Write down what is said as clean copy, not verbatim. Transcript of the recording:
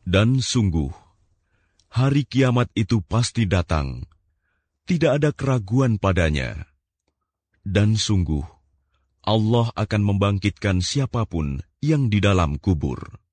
Dan sungguh, hari kiamat itu pasti datang. Tidak ada keraguan padanya. Dan sungguh, Allah akan membangkitkan siapapun yang di dalam kubur.